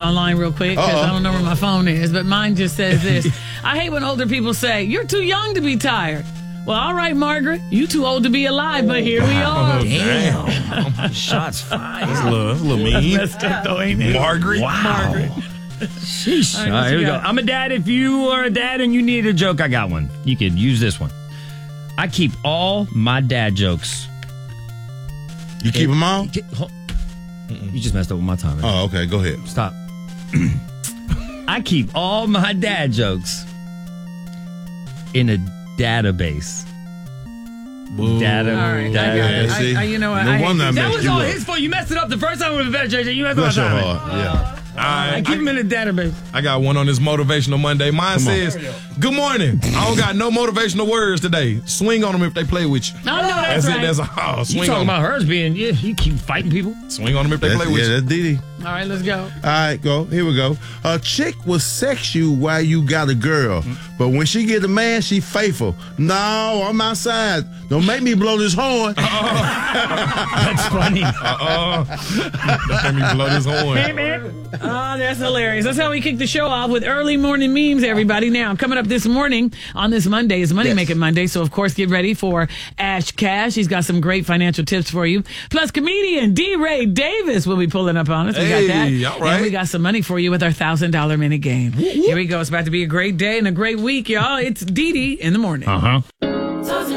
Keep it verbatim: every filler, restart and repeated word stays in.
online real quick because I don't know where my phone is, but mine just says this. I hate when older people say, you're too young to be tired. Well, all right, Margaret, you too old to be alive, but here we are. Oh, damn. Shots fired. That's a little, that's a little mean. That's messed up, though, ain't it? Margaret. Wow. Margaret. Sheesh. All All right, right, here we go. got? I'm a dad. If you are a dad and you need a joke, I got one. You could use this one. I keep all my dad jokes. You keep them all? You just messed up with my time. Oh, okay. Go ahead. Stop. I keep all my dad jokes in a database. Boo. Data. All right, I data. got it. Yeah, see? I, I, you know what? No I wonder I hate messed That was you all up. his fault. You messed it up the first time with the better, J J. You messed Bless it your up. heart. Yeah. I, I keep him in a database. I got one on this motivational Monday. Mine Come on. says, good morning. I don't got no motivational words today. Swing on them if they play with you. No, no, that's, That's right. it. That's all. You Swing talking on about hers being, yeah, you keep fighting people. Swing on them if they That's, play with yeah, you. that's Dee Dee. All right, let's go. All right, go. Here we go. A chick will sex you while you got a girl, but when she get a man, she faithful. No, I'm outside. Don't make me blow this horn. That's funny. Uh-uh. Don't make me blow this horn. Oh, that's hilarious. That's how we kick the show off with early morning memes, everybody. Now, coming up this morning on this Monday is Money Yes. Making Monday. So, of course, get ready for Ash Cash. He's got some great financial tips for you. Plus, comedian D. Ray Davis will be pulling up on us. We Hey, got that. all right. And we got some money for you with our one thousand dollars minute game. Here we go. It's about to be a great day and a great week, y'all. It's Dee Dee in the morning. Uh huh. Toast